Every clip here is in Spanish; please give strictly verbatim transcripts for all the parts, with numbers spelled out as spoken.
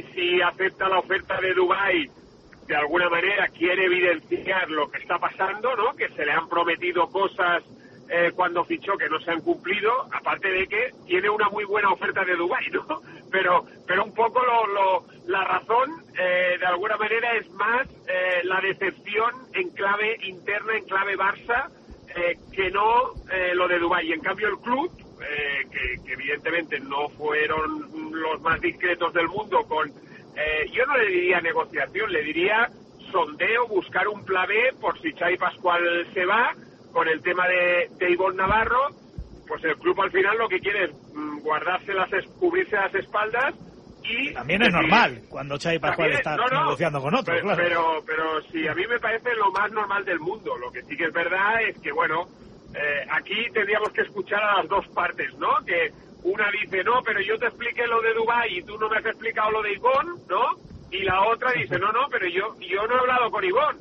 Xavi, si acepta la oferta de Dubái, de alguna manera quiere evidenciar lo que está pasando, ¿no? Que se le han prometido cosas eh, cuando fichó que no se han cumplido, aparte de que tiene una muy buena oferta de Dubái, ¿no? Pero, pero un poco lo, lo, la razón, eh, de alguna manera, es más eh, la decepción en clave interna, en clave Barça, eh, que no eh, lo de Dubái. En cambio, el club, eh, que, que evidentemente no fueron los más discretos del mundo con... Eh, yo no le diría negociación, le diría sondeo, buscar un plan B por si Xavi Pascual se va, con el tema de, de Ivonne Navarro, pues el club al final lo que quiere es mm, guardarse las, cubrirse las espaldas y... También es normal, cuando Xavi Pascual está no, no, negociando con otro, pero, claro. Pero, pero sí, a mí me parece lo más normal del mundo. Lo que sí que es verdad es que, bueno, eh, aquí tendríamos que escuchar a las dos partes, ¿no? Que una dice, no, pero yo te expliqué lo de Dubái y tú no me has explicado lo de Ivonne, ¿no? Y la otra dice, no, no, pero yo yo no he hablado con Ivonne.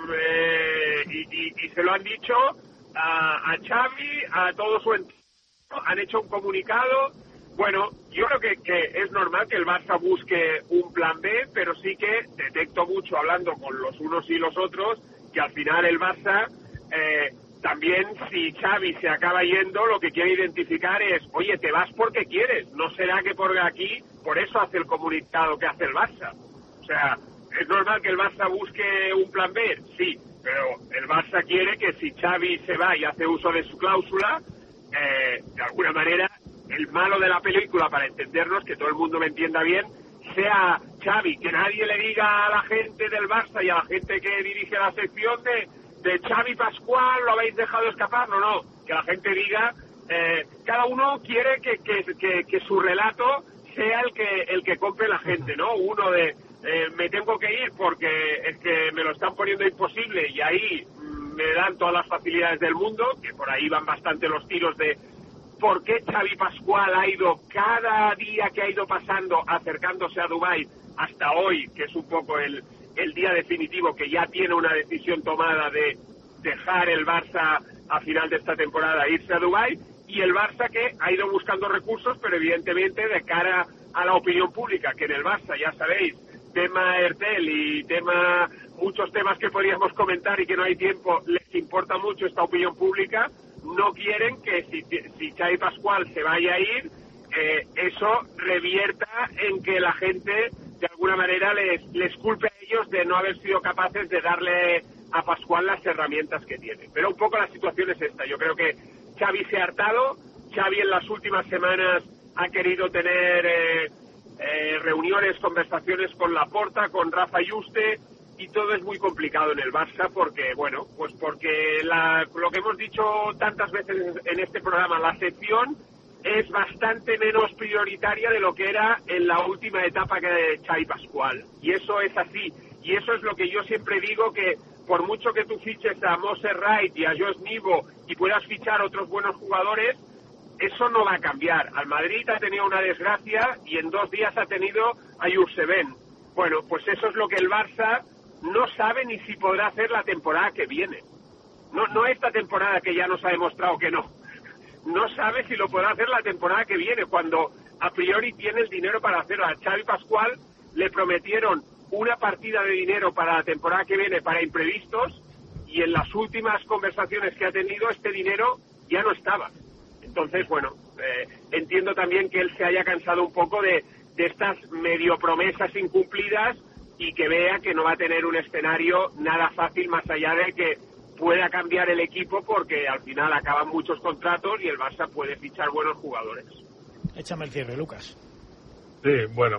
Eh, y, y, y se lo han dicho a, a Xavi, a todo su entorno, han hecho un comunicado. Bueno, yo creo que, que es normal que el Barça busque un plan B, pero sí que detecto mucho, hablando con los unos y los otros, que al final el Barça... Eh, También, si Xavi se acaba yendo, lo que quiere identificar es, oye, te vas porque quieres, no será que por aquí, por eso hace el comunicado que hace el Barça. O sea, ¿es normal que el Barça busque un plan B? Sí, pero el Barça quiere que si Xavi se va y hace uso de su cláusula, eh, de alguna manera, el malo de la película, para entendernos, que todo el mundo me entienda bien, sea Xavi, que nadie le diga a la gente del Barça y a la gente que dirige la sección de... de Xavi Pascual, lo habéis dejado escapar. No, no, que la gente diga, eh, cada uno quiere que, que, que, que su relato sea el que el que compre la gente, ¿no? Uno de, eh, me tengo que ir porque es que me lo están poniendo imposible y ahí mm, me dan todas las facilidades del mundo, que por ahí van bastante los tiros de por qué Xavi Pascual ha ido cada día que ha ido pasando, acercándose a Dubái hasta hoy, que es un poco el... el día definitivo, que ya tiene una decisión tomada de dejar el Barça a final de esta temporada e irse a Dubái, y el Barça que ha ido buscando recursos, pero evidentemente de cara a la opinión pública, que en el Barça, ya sabéis, tema Ertel y tema muchos temas que podríamos comentar y que no hay tiempo, les importa mucho esta opinión pública, no quieren que si, si Xavi Pascual se vaya a ir, eh, eso revierta en que la gente de alguna manera les, les culpe a ellos de no haber sido capaces de darle a Pascual las herramientas que tiene. Pero un poco la situación es esta. Yo creo que Xavi se ha hartado. Xavi en las últimas semanas ha querido tener eh, eh, reuniones, conversaciones con Laporta, con Rafa Yuste, y todo es muy complicado en el Barça porque, bueno, pues porque la, lo que hemos dicho tantas veces en este programa, la sección es bastante menos prioritaria de lo que era en la última etapa que de Xavi Pascual. Y eso es así. Y eso es lo que yo siempre digo, que por mucho que tú fiches a Moser Wright y a Josh Nivo y puedas fichar otros buenos jugadores, eso no va a cambiar. Al Madrid ha tenido una desgracia y en dos días ha tenido a Jurseven. Bueno, pues eso es lo que el Barça no sabe ni si podrá hacer la temporada que viene. No, no esta temporada que ya nos ha demostrado que no. No sabe si lo podrá hacer la temporada que viene, cuando a priori tiene el dinero para hacerlo. A Xavi Pascual le prometieron una partida de dinero para la temporada que viene para imprevistos, y en las últimas conversaciones que ha tenido este dinero ya no estaba. Entonces, bueno, eh, entiendo también que él se haya cansado un poco de, de estas medio promesas incumplidas y que vea que no va a tener un escenario nada fácil, más allá de que pueda cambiar el equipo, porque al final acaban muchos contratos y el Barça puede fichar buenos jugadores. Échame el cierre, Lucas. Sí, bueno,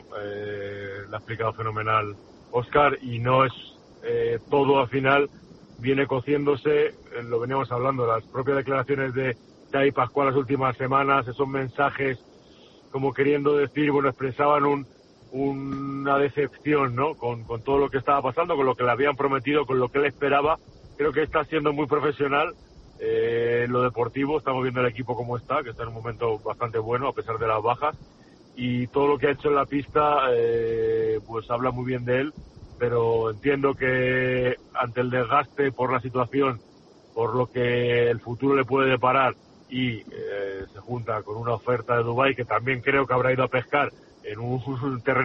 eh, lo ha explicado fenomenal Óscar, y no es eh, todo al final, viene cociéndose, eh, lo veníamos hablando, las propias declaraciones de Xavi Pascual las últimas semanas, esos mensajes como queriendo decir, bueno, expresaban un, una decepción, ¿no? Con, con todo lo que estaba pasando, con lo que le habían prometido, con lo que él esperaba. Creo que está siendo muy profesional eh, en lo deportivo. Estamos viendo el equipo como está, que está en un momento bastante bueno a pesar de las bajas, y todo lo que ha hecho en la pista eh, pues habla muy bien de él, pero entiendo que ante el desgaste por la situación, por lo que el futuro le puede deparar, y eh, se junta con una oferta de Dubái que también creo que habrá ido a pescar en un terreno